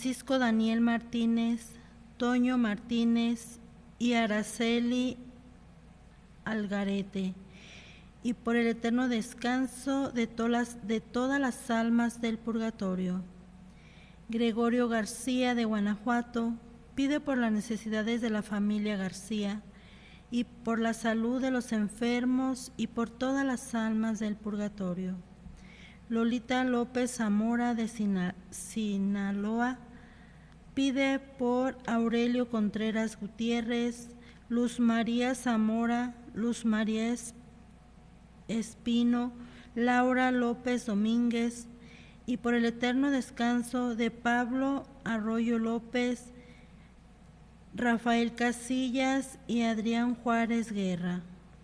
Francisco Daniel Martínez, Toño Martínez y Araceli Algarete, y por el eterno descanso de todas las almas del purgatorio. Gregorio García de Guanajuato pide por las necesidades de la familia García y por la salud de los enfermos y por todas las almas del purgatorio. Lolita López Zamora de Sinaloa pide por Aurelio Contreras Gutiérrez, Luz María Zamora, Luz María Espino, Laura López Domínguez, y por el eterno descanso de Pablo Arroyo López, Rafael Casillas y Adrián Juárez Guerra.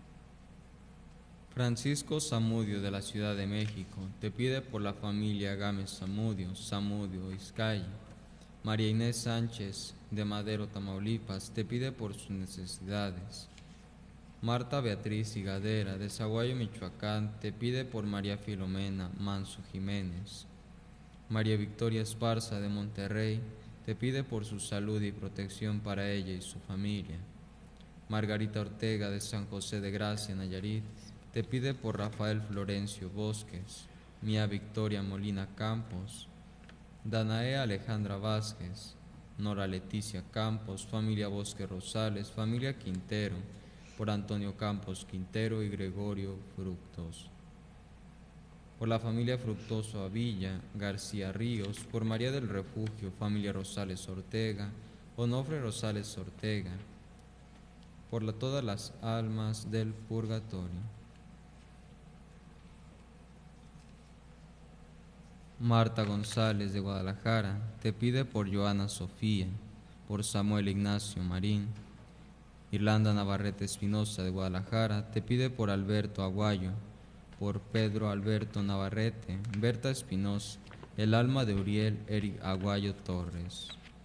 Francisco Zamudio de la Ciudad de México te pide por la familia Gámez Zamudio Izcay. María Inés Sánchez de Madero, Tamaulipas, te pide por sus necesidades. Marta Beatriz Higadera de Zaguayo, Michoacán, te pide por María Filomena Manso Jiménez. María Victoria Esparza de Monterrey te pide por su salud y protección para ella y su familia. Margarita Ortega de San José de Gracia, Nayarit, te pide por Rafael Florencio Bosques, Mía Victoria Molina Campos, Danae Alejandra Vázquez, Nora Leticia Campos, familia Bosque Rosales, familia Quintero, por Antonio Campos Quintero y Gregorio Fructoso. Por la familia Fructoso Avilla García Ríos, por María del Refugio, familia Rosales Ortega, Onofre Rosales Ortega, por todas las almas del purgatorio. Marta González de Guadalajara te pide por Joana Sofía, por Samuel Ignacio Marín. Irlanda Navarrete Espinosa de Guadalajara te pide por Alberto Aguayo, por Pedro Alberto Navarrete, Berta Espinosa, el alma de Uriel Eric Aguayo Torres.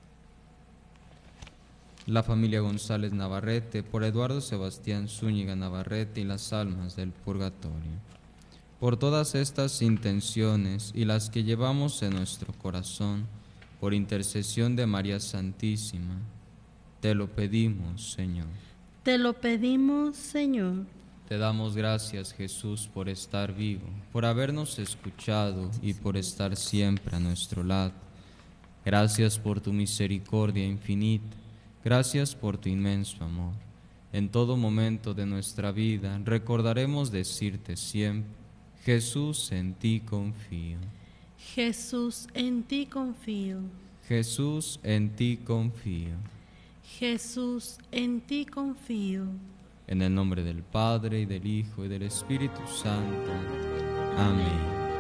La familia González Navarrete, por Eduardo Sebastián Zúñiga Navarrete y las almas del purgatorio. Por todas estas intenciones y las que llevamos en nuestro corazón, por intercesión de María Santísima, te lo pedimos, Señor. Te lo pedimos, Señor. Te damos gracias, Jesús, por estar vivo, por habernos escuchado y por estar siempre a nuestro lado. Gracias por tu misericordia infinita. Gracias por tu inmenso amor. En todo momento de nuestra vida recordaremos decirte siempre: Jesús, en ti confío. Jesús, en ti confío. Jesús, en ti confío. Jesús, en ti confío. En el nombre del Padre, y del Hijo, y del Espíritu Santo. Amén.